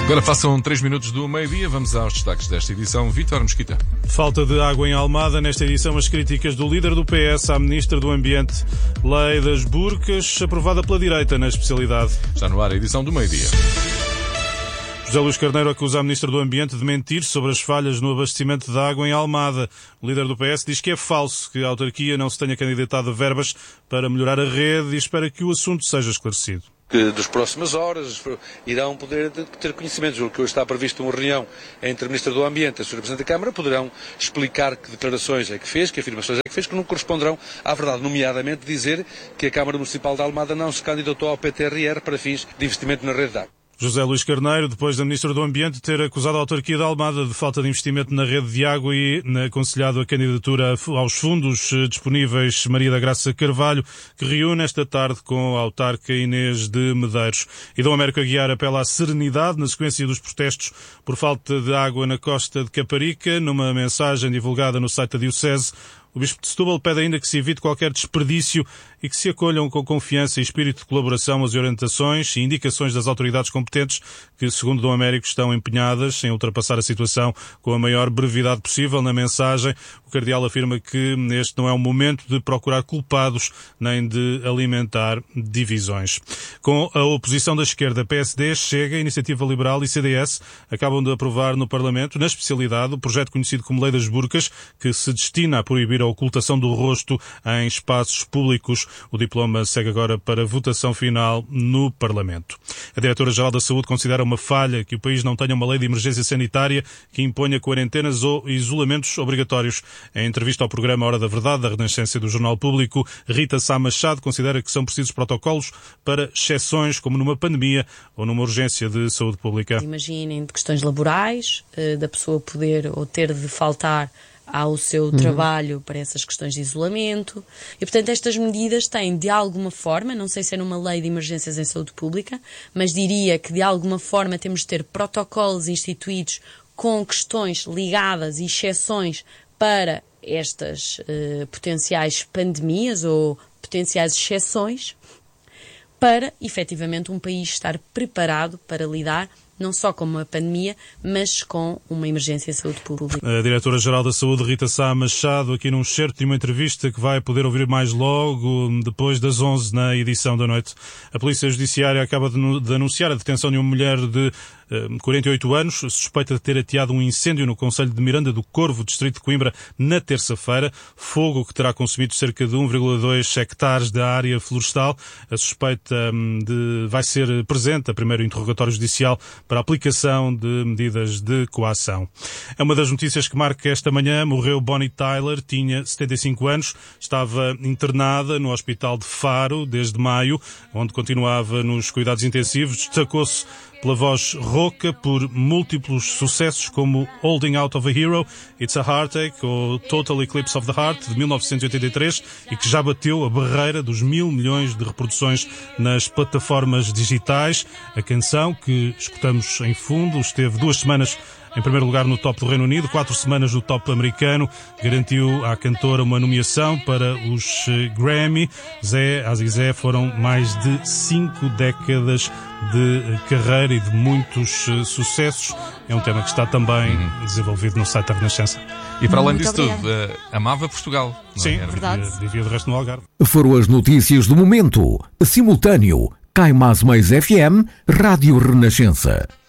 Agora passam 3 minutos do meio-dia, vamos aos destaques desta edição. Vítor Mesquita. Falta de água em Almada. Nesta edição, as críticas do líder do PS à Ministra do Ambiente. Lei das burcas, aprovada pela direita na especialidade. Está no ar a edição do meio-dia. José Luís Carneiro acusa a Ministra do Ambiente de mentir sobre as falhas no abastecimento de água em Almada. O líder do PS diz que é falso que a autarquia não se tenha candidatado a verbas para melhorar a rede e espera que o assunto seja esclarecido. Que das próximas horas irão poder ter conhecimento. Julgo que hoje está prevista uma reunião entre a Ministra do Ambiente e a Sra. Presidente da Câmara, poderão explicar que declarações é que fez, que afirmações é que fez, que não corresponderão à verdade, nomeadamente dizer que a Câmara Municipal de Almada não se candidatou ao PTRR para fins de investimento na rede de água. José Luís Carneiro, depois da Ministra do Ambiente ter acusado a autarquia de Almada de falta de investimento na rede de água e aconselhado a candidatura aos fundos disponíveis Maria da Graça Carvalho, que reúne esta tarde com a autarca Inês de Medeiros. E Dom Américo Aguiar apela à serenidade na sequência dos protestos por falta de água na costa de Caparica. Numa mensagem divulgada no site da Diocese, o Bispo de Setúbal pede ainda que se evite qualquer desperdício e que se acolham com confiança e espírito de colaboração as orientações e indicações das autoridades competentes que, segundo Dom Américo, estão empenhadas em ultrapassar a situação com a maior brevidade possível. Na mensagem, o cardeal afirma que este não é um momento de procurar culpados nem de alimentar divisões. Com a oposição da esquerda, PSD, Chega, Iniciativa Liberal e CDS acabam de aprovar no Parlamento, na especialidade, o projeto conhecido como Lei das Burcas, que se destina a proibir a ocultação do rosto em espaços públicos. O diploma segue agora para votação final no Parlamento. A Diretora-Geral da Saúde considera uma falha que o país não tenha uma lei de emergência sanitária que imponha quarentenas ou isolamentos obrigatórios. Em entrevista ao programa Hora da Verdade, da Renascença do Jornal Público, Rita Sá Machado considera que são precisos protocolos para exceções, como numa pandemia ou numa urgência de saúde pública. Imaginem de questões laborais, da pessoa poder ou ter de faltar ao seu trabalho para essas questões de isolamento. E, portanto, estas medidas têm, de alguma forma, não sei se é numa lei de emergências em saúde pública, mas diria que, de alguma forma, temos de ter protocolos instituídos com questões ligadas e exceções para estas potenciais pandemias ou potenciais exceções, para, efetivamente, um país estar preparado para lidar não só com uma pandemia, mas com uma emergência de saúde pública. A Diretora-Geral da Saúde, Rita Sá Machado, aqui num excerto de uma entrevista que vai poder ouvir mais logo, depois das 11 na edição da noite. A Polícia Judiciária acaba de anunciar a detenção de uma mulher de 48 anos, suspeita de ter ateado um incêndio no concelho de Miranda do Corvo, distrito de Coimbra, na terça-feira. Fogo que terá consumido cerca de 1,2 hectares da área florestal. A suspeita vai ser presente a primeiro interrogatório judicial para a aplicação de medidas de coação. É uma das notícias que marca esta manhã. Morreu Bonnie Tyler, tinha 75 anos, estava internada no Hospital de Faro desde maio, onde continuava nos cuidados intensivos. Destacou-se pela voz rouca, por múltiplos sucessos como Holding Out of a Hero, It's a Heartache ou Total Eclipse of the Heart, de 1983, e que já bateu a barreira dos 1.000 milhões de reproduções nas plataformas digitais. A canção que escutamos em fundo esteve 2 semanas em primeiro lugar no top do Reino Unido, 4 semanas no top americano, garantiu à cantora uma nomeação para os Grammy. Zé foram mais de 5 décadas de carreira e de muitos sucessos. É um tema que está também desenvolvido no site da Renascença. E para além disso tudo, amava Portugal. Sim, verdade. Vivia de resto no Algarve. Foram as notícias do momento. Simultâneo. Cai Mais FM, Rádio Renascença.